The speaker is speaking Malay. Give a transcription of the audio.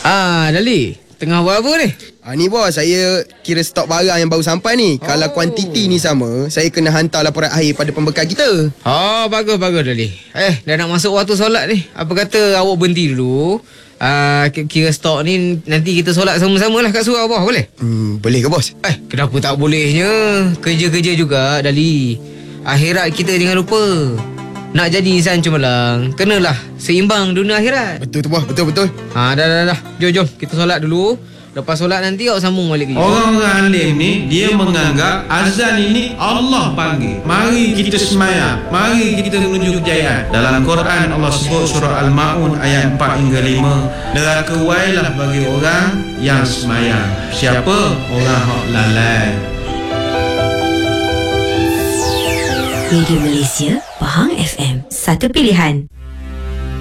Dali, tengah buat apa ni? Ni bos, saya kira stok barang yang baru sampai ni. Kalau kuantiti ni sama, saya kena hantar laporan akhir pada pembekal kita. Bagus Dali. Dah nak masuk waktu solat ni. Apa kata awak berhenti dulu? Kira stok ni nanti kita solat sama-sama lah kat surau bawah, boleh? Boleh ke bos? Kenapa tak bolehnya? Kerja-kerja juga, Dali. Akhirat kita jangan lupa. Nak jadi insan cemerlang, kenalah seimbang dunia akhirat. Betul tu bos, betul. Dah. Jom kita solat dulu. Lepas solat nanti awak sambung balik kerja. Orang-orang alim ni dia menganggap azan ini Allah panggil. Mari kita semayang, mari kita menuju kejayaan. Dalam Quran Allah sebut surah Al-Maun ayat 4 hingga 5, neraka wailah bagi orang yang semayang. Siapa? Orang hak lalai. Radio Malaysia, Pahang FM, satu pilihan.